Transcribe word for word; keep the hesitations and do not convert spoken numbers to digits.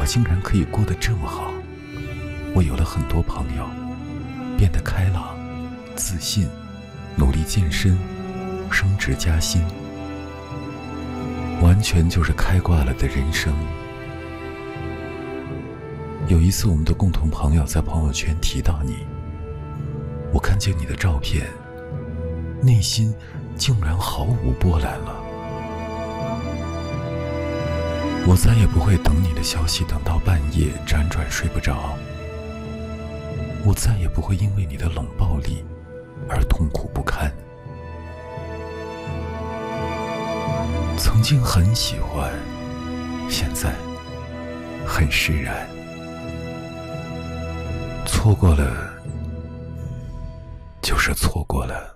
我竟然可以过得这么好。我有了很多朋友，变得开朗、自信，努力健身，升职加薪，完全就是开挂了的人生。有一次，我们的共同朋友在朋友圈提到你，我看见你的照片，内心竟然毫无波澜了。我再也不会等你的消息等到半夜辗转睡不着，我再也不会因为你的冷暴力而痛苦不堪。曾经很喜欢，现在很释然。错过了，就是错过了。